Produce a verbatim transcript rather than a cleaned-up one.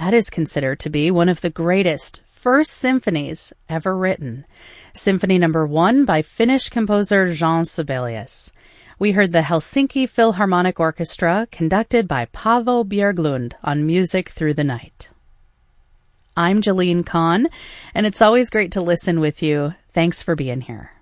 that is considered to be one of the greatest first symphonies ever written. Symphony number one by Finnish composer Jean Sibelius. We heard the Helsinki Philharmonic Orchestra, conducted by Paavo Björklund, on Music Through the Night. I'm Jolene Kahn, and it's always great to listen with you. Thanks for being here.